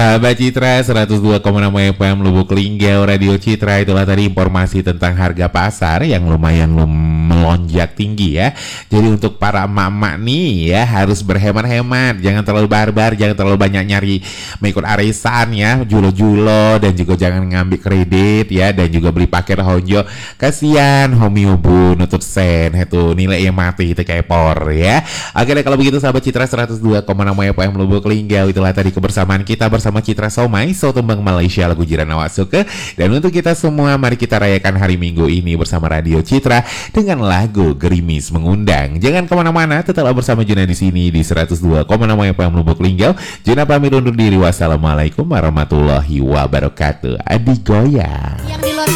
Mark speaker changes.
Speaker 1: Sahabat Citra 102,6 FM Lubuk Linggau Radio Citra, itulah tadi informasi tentang harga pasar yang lumayan melonjak tinggi ya. Jadi untuk para emak-emak nih ya harus berhemat-hemat, jangan terlalu barbar, jangan terlalu banyak nyari mengikut arisan ya, julo-julo, dan juga jangan ngambil kredit ya, dan juga beli paket honjo. Kasihan homiobu nutut sen itu nilai yang mati itu kayak por ya. Oke deh, kalau begitu sahabat Citra 102,6 FM Lubuk Linggau, itulah tadi kebersamaan kita bersama Citra Somai, Sotembang Malaysia, lagu jiran awak suka. Dan untuk kita semua, mari kita rayakan hari Minggu ini bersama Radio Citra dengan lagu Gerimis Mengundang. Jangan kemana-mana, tetaplah bersama Juna di sini di 102,6 FM Lubuk Linggau. Juna pamit undur diri. Wassalamualaikum warahmatullahi wabarakatuh. Adi goyang. Yang di luar